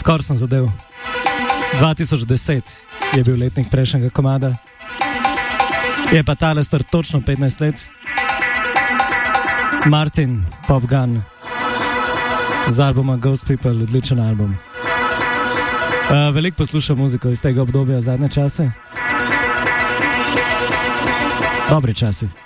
Skoraj sem zadev. 2010 je bil letnik prejšnjega komada. Je pa tale star točno 15 let. Martin Popgun z albuma Ghost People, odličen album. Veliko poslušam muziko iz tega obdobja zadnje čase. Dobri časi.